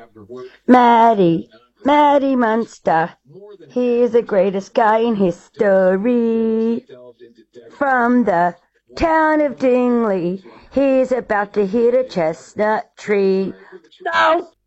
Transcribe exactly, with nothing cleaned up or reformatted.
Matty, Matty Munster. He's the greatest guy in history. From the town of Dingley, he's about to hit a chestnut tree. No!